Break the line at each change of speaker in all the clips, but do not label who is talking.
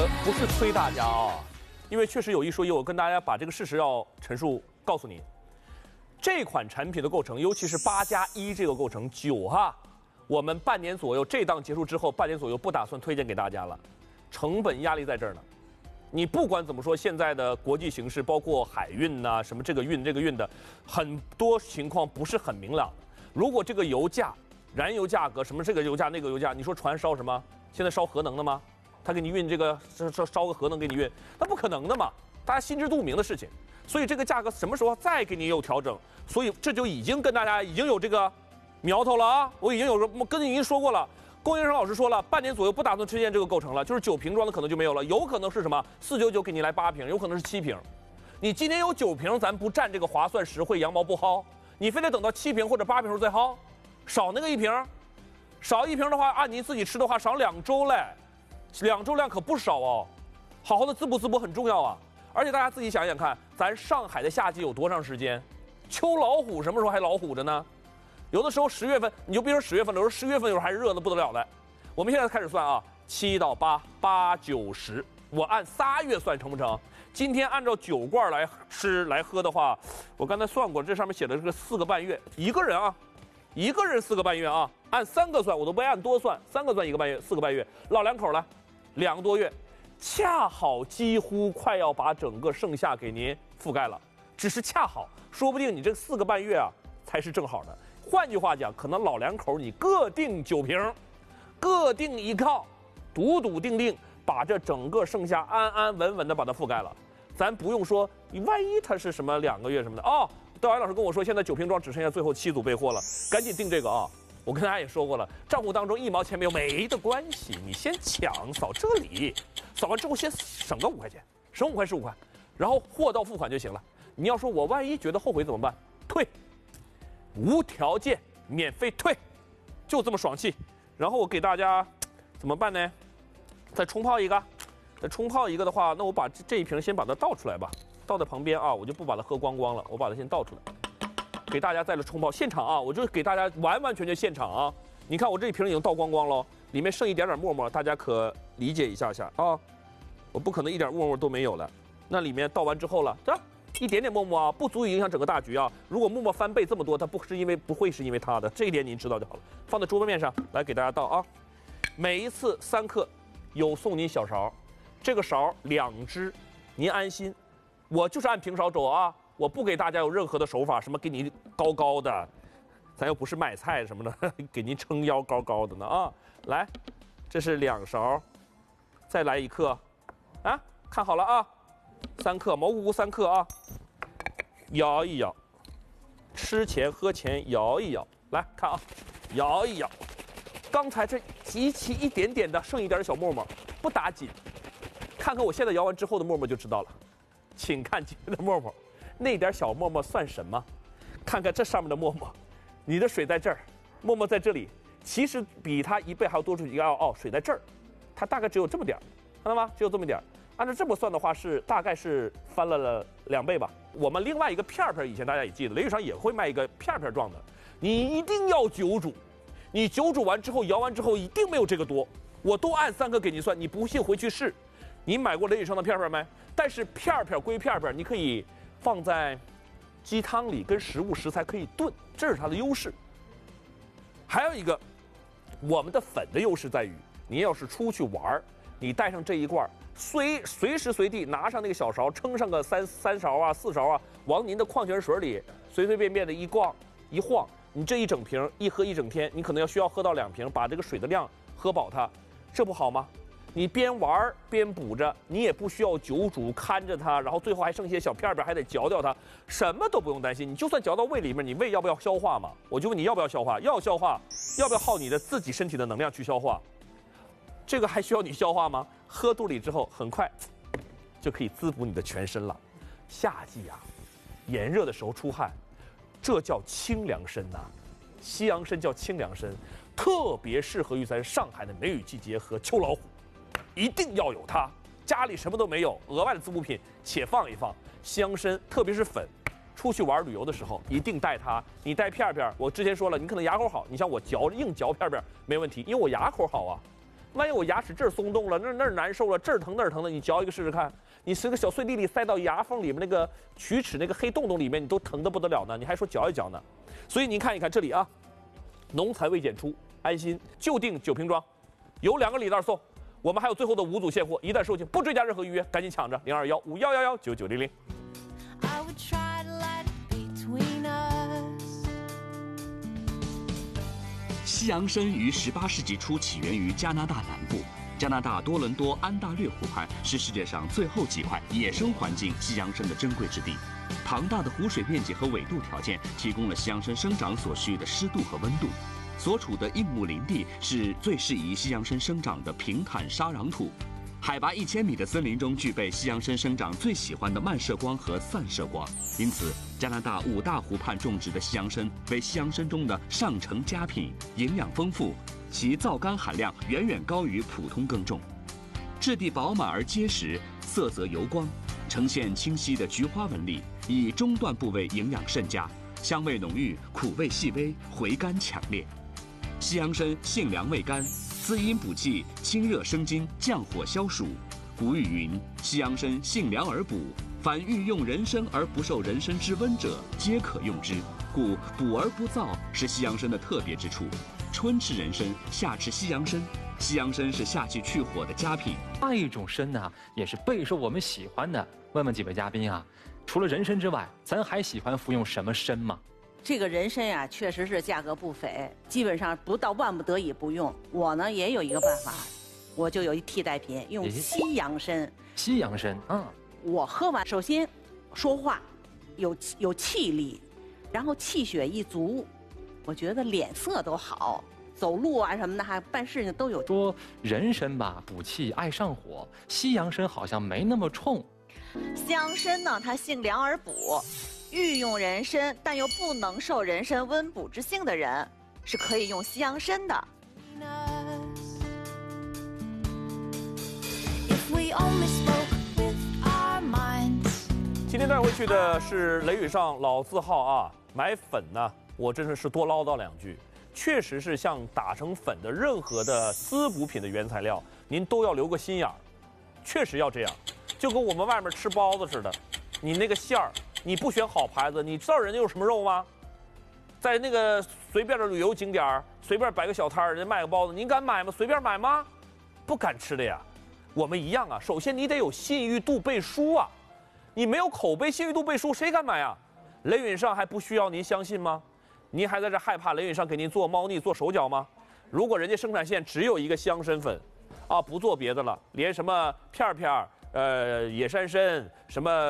不是催大家啊，因为确实有一说一，我跟大家把这个事实要陈述告诉你。这款产品的构成，尤其是8+1这个构成9哈，我们半年左右这档结束之后，半年左右不打算推荐给大家了，成本压力在这儿呢。你不管怎么说，现在的国际形势，包括海运呐、什么这个运这个运的，很多情况不是很明朗。如果这个油价、燃油价格什么这个油价那个油价，你说船烧什么？现在烧核能的吗？他给你运这个烧个核能给你运，那不可能的嘛，大家心知肚明的事情。所以这个价格什么时候再给你有调整？所以这就已经跟大家已经有这个苗头了啊！我已经有跟你已经说过了。龚先生老师说了，半年左右不打算推荐这个构成了，就是9瓶装的可能就没有了，有可能是什么499给你来8瓶，有可能是7瓶。你今天有9瓶，咱不占这个划算实惠，羊毛不薅，你非得等到7瓶或者8瓶时候再薅，少那个1瓶，少1瓶的话，按您自己吃的话，少2周嘞，2周量可不少哦。好好的滋补很重要啊。而且大家自己想想看，咱上海的夏季有多长时间？秋老虎什么时候还老虎着呢？有的时候10月份，你就别说10月份了，有时候10月份有时候还热得不得了的。我们现在开始算啊，7到8、8、9、10，我按3月算成不成？今天按照9罐来吃来喝的话，我刚才算过，这上面写的是个4个半月，一个人4个半月啊，按3个算，我都不按多算，3个算1个半月，4个半月，老两口了，2个多月。恰好几乎快要把整个盛夏给您覆盖了，只是恰好，说不定你这4个半月啊才是正好的。换句话讲，可能老两口你各订9瓶，各订一靠，笃定把这整个盛夏安安稳稳的把它覆盖了。咱不用说，你万一它是什么2个月什么的哦。道安老师跟我说，现在9瓶装只剩下最后7组备货了，赶紧订这个啊！我跟大家也说过了，账户当中1毛钱没有没的关系，你先抢扫这里，扫完之后先省个5块钱，省5块15块，然后货到付款就行了。你要说我万一觉得后悔怎么办？退，无条件免费退，就这么爽气。然后我给大家怎么办呢？再冲泡一个，再冲泡一个的话，那我把这一瓶先把它倒出来吧，倒在旁边啊，我就不把它喝光了，我把它先倒出来。给大家再来冲泡，现场啊，我就给大家完全现场啊！你看我这一瓶已经倒光了，里面剩一点沫沫，大家可理解一下啊！我不可能一点沫沫都没有了，那里面倒完之后了，这一点点沫沫啊，不足以影响整个大局啊！如果沫沫翻倍这么多，它不会是因为它的，这一点您知道就好了。放在桌面上来给大家倒啊！每一次3克，有送您小勺，这个勺2只，您安心，我就是按平勺走啊！我不给大家有任何的手法，什么给你高的，咱又不是卖菜什么的，给您撑腰高的呢啊！来，这是2勺，再来1克，啊，看好了啊，3克，蘑菇菇3克啊，摇一摇，吃前喝前摇一摇，来看啊，摇一摇，刚才这极其一点点的剩一点小沫沫，不打紧，看看我现在摇完之后的沫沫就知道了，请看前面的沫沫。那点小沫沫算什么？看看这上面的沫沫，你的水在这儿，沫沫在这里，其实比它1倍还要多出一个哦，水在这儿，它大概只有这么点儿，看到吗？只有这么点儿。按照这么算的话，大概是翻了2倍吧。我们另外一个片以前大家也记得，雷雨上也会卖一个片状的，你一定要久煮，你久煮完之后摇完之后一定没有这个多，我都按3克给您算，你不信回去试。你买过雷雨上的片没？但是片归片，你可以放在鸡汤里跟食材可以炖，这是它的优势。还有一个，我们的粉的优势在于，您要是出去玩，你带上这一罐，随时随地拿上那个小勺，称上个3勺啊4勺啊，往您的矿泉水里随便的一晃，你这一整瓶一喝一整天，你可能需要喝到2瓶，把这个水的量喝饱它，这不好吗？你边玩边补着，你也不需要久煮看着它，然后最后还剩一些小片，还得嚼掉它，什么都不用担心。你就算嚼到胃里面，你胃要不要消化嘛？我就问你要不要消化？要消化，要不要耗你的自己身体的能量去消化？这个还需要你消化吗？喝肚里之后，很快就可以滋补你的全身了。夏季啊，炎热的时候出汗，这叫清凉身呐，西洋参叫清凉参，特别适合于咱上海的梅雨季节和秋老虎。一定要有它，家里什么都没有，额外的滋补品且放一放。西洋参，特别是粉，出去玩旅游的时候一定带它。你带片，我之前说了，你可能牙口好，你像我硬嚼片没问题，因为我牙口好啊。 万一我牙齿这儿松动了，那儿难受了，这儿疼那儿疼的，你嚼一个试试看。你是个小碎粒粒塞到牙缝里面那个龋齿那个黑洞洞里面，你都疼得不得了呢，你还说嚼一嚼呢？所以您看一看这里啊，农残未检出，安心就定9瓶装，有2个礼袋送。我们还有最后的5组现货，一旦售罄不追加任何预约，赶紧抢着0215119900。
西洋参于18世纪初起源于加拿大南部。加拿大多伦多安大略湖畔是世界上最后几块野生环境西洋参的珍贵之地。庞大的湖水面积和纬度条件提供了西洋参生长所需的湿度和温度。所处的硬木林地是最适宜西洋参生长的平坦沙壤土。海拔1000米的森林中具备西洋参生长最喜欢的漫射光和散射光，因此加拿大5大湖畔种植的西洋参为西洋参中的上乘佳品，营养丰富，其皂苷含量远远高于普通耕种。质地饱满而结实，色泽油光，呈现清晰的菊花纹理，以中段部位营养甚佳，香味浓郁，苦味细微，回甘强烈。西洋参性凉味甘，滋阴补气，清热生津，降火消暑。古语云：“西洋参性凉而补，凡欲用人参而不受人参之温者，皆可用之。故补而不燥是西洋参的特别之处。春吃人参，夏吃西洋参。西洋参是夏季去火的佳品。
另一种参呢，也是备受我们喜欢的。问问几位嘉宾啊，除了人参之外，咱还喜欢服用什么参吗？
这个人参呀，确实是价格不菲，基本上不到万不得已不用。我呢也有一个办法，我就有一替代品，用西洋参。
西洋参，
我喝完，首先说话有气力，然后气血一足，我觉得脸色都好，走路啊什么的，还办事情都有。
说人参吧，补气爱上火，西洋参好像没那么冲。
西洋参呢，它性凉而补。欲用人参，但又不能受人参温补之性的人，是可以用西洋参的。
今天带回去的是雷宇上老字号啊，买粉呢，我真的是多唠叨2句，确实是像打成粉的任何的滋补品的原材料，您都要留个心眼儿，确实要这样，就跟我们外面吃包子似的，你那个馅儿。你不选好牌子，你知道人家有什么肉吗？在那个随便的旅游景点随便摆个小摊儿，人家卖个包子，您敢买吗？随便买吗？不敢吃的呀。我们一样啊，首先你得有信誉度背书啊，你没有口碑、信誉度背书，谁敢买啊？雷允上还不需要您相信吗？您还在这害怕雷允上给您做猫腻、做手脚吗？如果人家生产线只有一个香参粉，啊，不做别的了，连什么片片。野山参什么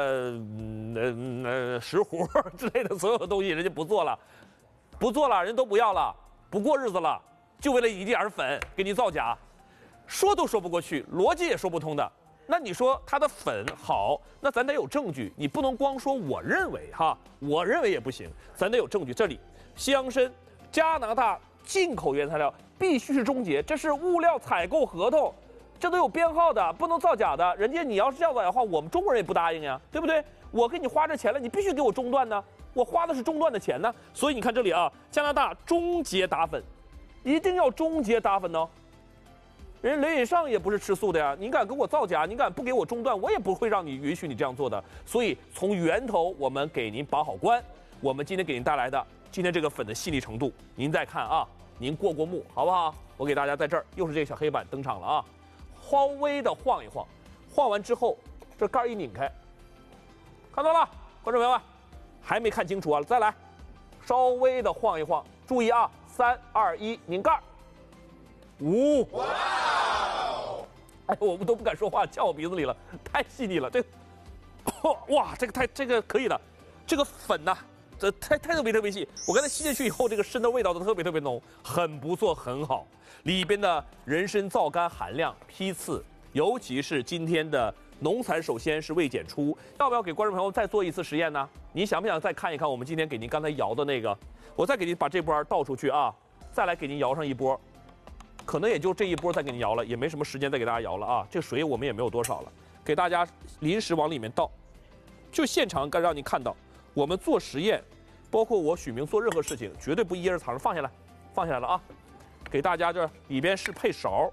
石斛之类的所有的东西，人家不做了，人都不要了，不过日子了，就为了一点粉给你造假，说都说不过去，逻辑也说不通的。那你说它的粉好，那咱得有证据，你不能光说我认为哈，我认为也不行，咱得有证据。这里西洋参加拿大进口原材料必须是中捷，这是物料采购合同。这都有编号的，不能造假的。人家你要是这样造假的话，我们中国人也不答应呀，对不对？我给你花这钱了，你必须给我中断呢。我花的是中断的钱呢。所以你看这里啊，加拿大中捷打粉，一定要中捷打粉哦。人雷允上也不是吃素的呀，你敢跟我造假，你敢不给我中断，我也不会让你允许你这样做的。所以从源头我们给您把好关。我们今天给您带来的今天这个粉的细腻程度，您再看啊，您过目好不好？我给大家在这儿又是这个小黑板登场了啊。稍微的晃一晃，晃完之后，这盖一拧开，看到了，观众朋友们，还没看清楚啊，再来，稍微的晃一晃，注意啊，3、2、1，拧盖，5，哇！哎，我们都不敢说话，呛我鼻子里了，太细腻了，这个，哇，这个可以的，这个粉呐、这太特别细，我刚才吸进去以后，这个参的味道都特别浓，很不错，很好。里边的人参皂苷含量批次，尤其是今天的农残首先是未检出，要不要给观众朋友再做一次实验呢？你想不想再看一看我们今天给您刚才摇的那个？我再给您把这波倒出去啊，再来给您摇上一波，可能也就这一波再给您摇了，也没什么时间再给大家摇了啊。这水我们也没有多少了，给大家临时往里面倒，就现场让你看到我们做实验，包括我许明做任何事情，绝对不掖着藏着，放下来了啊。给大家这里边是配勺，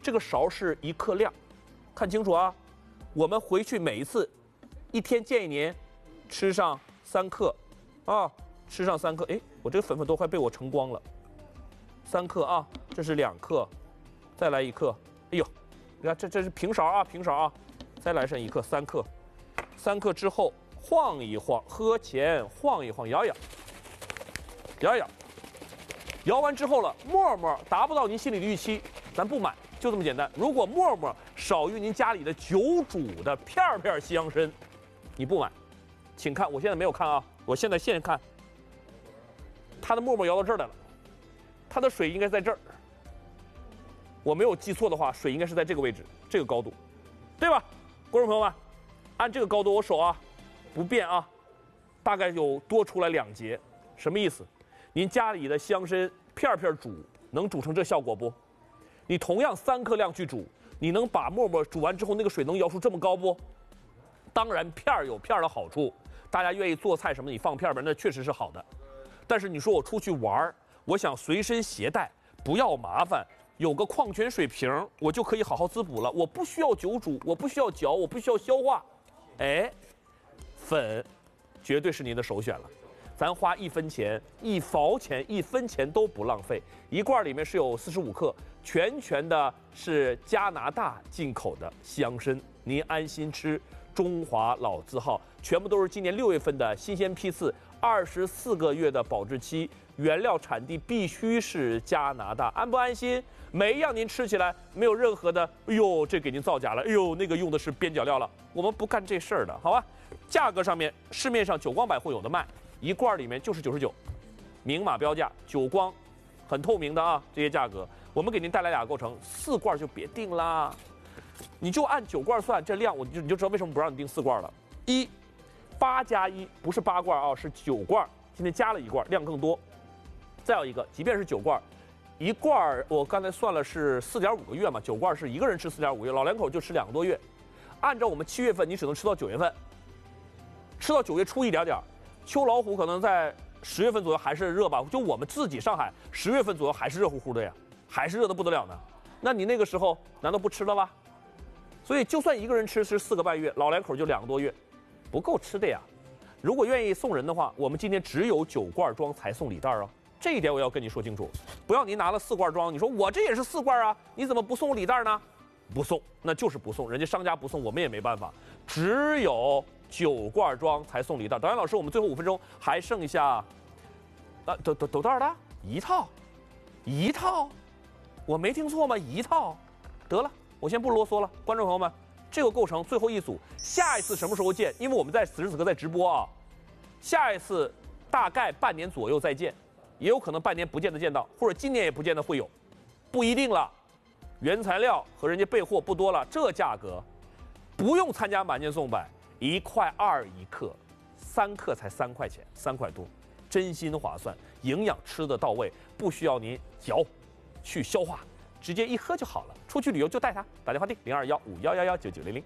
这个勺是1克量，看清楚啊！我们回去每一次，1天见1年，吃上3克，啊，吃上3克。哎，我这个粉都快被我盛光了。3克啊，这是2克，再来1克。哎呦，你看这是平勺啊，平勺啊，再来上1克，3克。3克之后晃一晃，喝前晃一晃，摇一摇，摇一摇。摇完之后了，沫沫达不到您心里的预期，咱不买，就这么简单。如果沫沫少于您家里的久煮的片片西洋参，你不买，请看，我现在没有看啊，我现在看，它的沫沫摇到这儿来了，它的水应该在这儿，我没有记错的话，水应该是在这个位置，这个高度，对吧？观众朋友们，按这个高度，我手啊不变啊，大概有多出来2节，什么意思？您家里的西洋参片片煮，能煮成这效果不？你同样3克量去煮，你能把沫沫煮完之后那个水能摇出这么高不？当然片儿有片儿的好处，大家愿意做菜什么，你放片儿那确实是好的。但是你说我出去玩，我想随身携带，不要麻烦，有个矿泉水瓶，我就可以好好滋补了。我不需要久煮，我不需要嚼，我不需要消化。哎，粉绝对是您的首选了。咱花1分钱、1毛钱、1分钱都不浪费。1罐里面是有45克，全的是加拿大进口的西洋参，您安心吃，中华老字号，全部都是今年6月份的新鲜批次，24个月的保质期，原料产地必须是加拿大，安不安心？每一样您吃起来没有任何的，哎呦，这给您造假了，哎呦，那个用的是边角料了，我们不干这事儿的，好吧？价格上面，市面上久光百货有的卖。1罐里面就是99，明码标价，久光，很透明的啊，这些价格，我们给您带来2个构成，4罐就别定啦，你就按9罐算，这量你就知道为什么不让你定4罐了。8+1不是8罐啊，是9罐，今天加了1罐，量更多。再有一个，即便是9罐，1罐我刚才算了是4.5个月嘛，9罐是1个人吃4.5个月，老两口就吃2个多月。按照我们7月份，你只能吃到9月份，吃到9月初一点点。秋老虎可能在10月份左右还是热吧，就我们自己上海10月份左右还是热乎乎的呀，还是热得不得了呢。那你那个时候难道不吃了吗？所以就算1个人吃是4个半月，老两口就2个多月，不够吃的呀。如果愿意送人的话，我们今天只有9罐装才送礼袋啊，这一点我要跟你说清楚。不要您拿了4罐装，你说我这也是4罐啊，你怎么不送礼袋呢？不送，那就是不送，人家商家不送，我们也没办法，只有9罐装才送礼袋。导演老师，我们最后5分钟还剩下，多少的一套，我没听错吗？1套，得了，我先不啰嗦了。观众朋友们，这个构成最后一组，下一次什么时候见？因为我们在此时此刻在直播啊，下一次大概半年左右再见，也有可能半年不见得见到，或者今年也不见得会有，不一定了。原材料和人家备货不多了，这价格不用参加满减送百，1.2块1克，3克才3块钱，3块多，真心划算，营养吃得到位，不需要您嚼去消化，直接一喝就好了。出去旅游就带它，打电话订0215119900。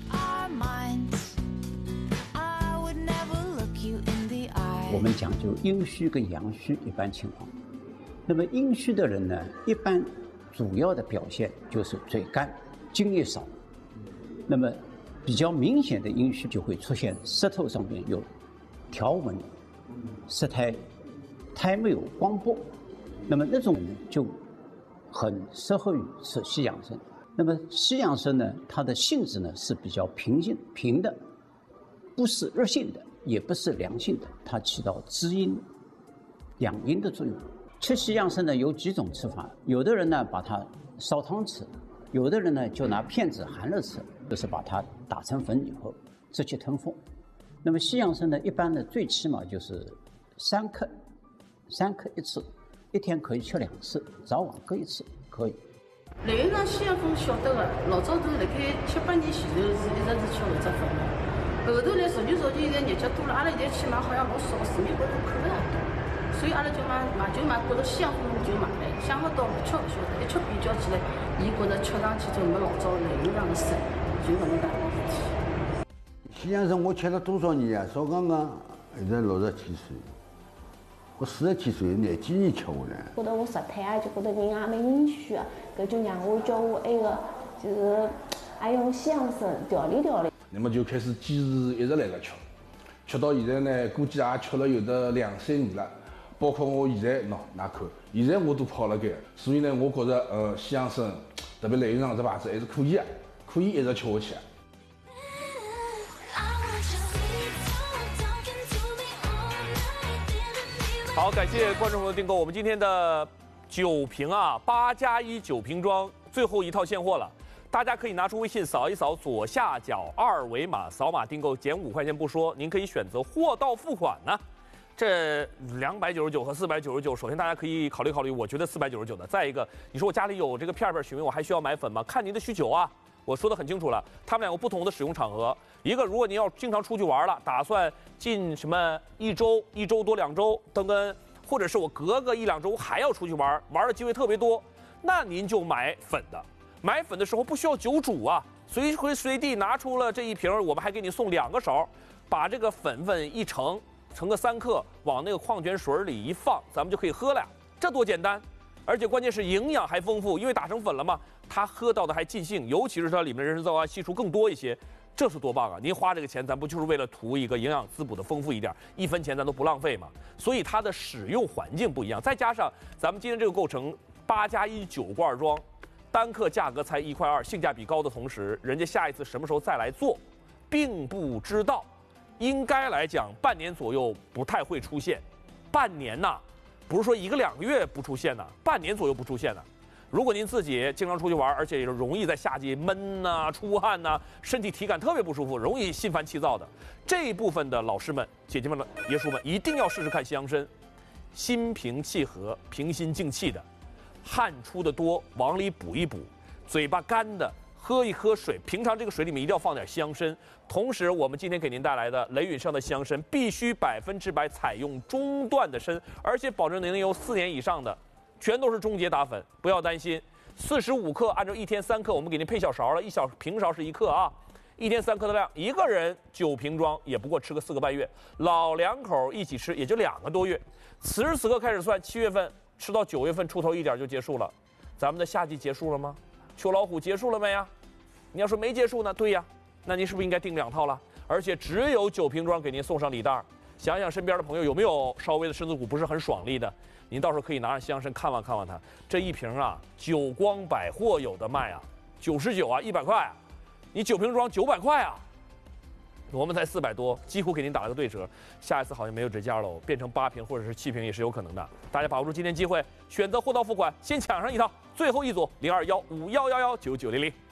我们讲究阴虚跟阳虚一般情况，那么阴虚的人呢，一般主要的表现就是嘴干、津液少，那么比较明显的阴虚就会出现舌头上面有条纹、舌苔没有光波，那么那种人就很适合于吃西洋参。那么西洋参呢，它的性质呢是比较平的，不是热性的，也不是凉性的，它起到滋阴、养阴的作用。吃西洋参呢有几种吃法，有的人呢把它烧汤吃，有的人呢就拿片子含了吃，就是把它打成粉以后直接吞服。那么西洋参呢，一般呢最起码就是3克一次，一天可以吃2次，早晚各1次可以。
辣盖讲西洋参晓得个，老早头辣盖7、8年前头是一直是吃搿只粉的，后头来逐渐现在日脚多了，阿拉现在去买好像老少，市面高头看勿大多。所以阿拉就买，觉得西洋参就买来，想不到吃不晓得，一吃比较起来，伊觉得吃上去就没老早来源上的深，就搿能介个事体。
西洋参我吃了多少年啊？少刚刚现在67岁， 我40几岁廿几年吃下来。
觉得我实态啊，就觉得人也蛮允许的，搿就让我叫我埃个就是还用相声调理调理。
那么就开始坚持一直来个吃，吃到现在呢，估计也吃了有得2、3年了。包括我现在喏，㑚看，现在我都跑了该，所以呢，我觉着西洋参，特别雷云上这牌子还是可以啊，可以一直吃下去。
好，感谢观众朋友的订购。我们今天的酒瓶啊，8+1酒瓶装最后一套现货了，大家可以拿出微信扫一扫左下角2维码，扫码订购减5块钱不说，您可以选择货到付款呢。这299和499，首先大家可以考虑考虑，我觉得499的。再一个，你说我家里有这个片品，询问我还需要买粉吗？看您的需求啊。我说的很清楚了，他们俩有不同的使用场合。一个，如果您要经常出去玩了，打算近什么1周多2周登根，或者是我隔个1、2周还要出去玩的机会特别多，那您就买粉的。买粉的时候不需要酒煮啊，随时随地拿出了这一瓶，我们还给你送2个勺，把这个粉一盛个3克，往那个矿泉水里一放，咱们就可以喝了呀。这多简单！而且关键是营养还丰富，因为打成粉了嘛，它喝到的还尽兴，尤其是它里面人参皂苷系数更多一些，这是多棒啊！您花这个钱，咱不就是为了图一个营养滋补的丰富一点，1分钱咱都不浪费嘛。所以它的使用环境不一样，再加上咱们今天这个构成8+1酒罐装，单克价格才1块2，性价比高的同时，人家下一次什么时候再来做，并不知道。应该来讲，半年左右不太会出现。半年呐，不是说1个2个月不出现呐，半年左右不出现的。如果您自己经常出去玩，而且也容易在夏季闷呐、出汗呐，身体体感特别不舒服，容易心烦气躁的，这一部分的老师们、姐姐们、爷叔们一定要试试看西洋参，心平气和、平心静气的，汗出的多往里补一补，嘴巴干的喝一喝水，平常这个水里面一定要放点西洋参。同时，我们今天给您带来的雷允上的西洋参，必须100%采用中段的参，而且保证您有4年以上的，全都是中捷打粉，不要担心。45克，按照1天3克，我们给您配小勺了，1小平勺是1克啊，1天3克的量，一个人9瓶装也不过吃个4个半月，老2口一起吃也就2个多月。此时此刻开始算，7月份吃到9月份出头一点就结束了，咱们的夏季结束了吗？秋老虎结束了没呀？你要说没结束呢，对呀，那您是不是应该订2套了？而且只有9瓶装给您送上礼袋。想想身边的朋友有没有稍微的身子骨不是很爽利的，您到时候可以拿上西洋参看望看望他。这一瓶啊，久光百货有的卖啊，99啊，100块啊，你9瓶装900块啊，我们才400多，几乎给您打了个对折。下一次好像没有折价喽，变成8瓶或者是7瓶也是有可能的。大家把握住今天机会，选择货到付款，先抢上一套，最后一组0215111990。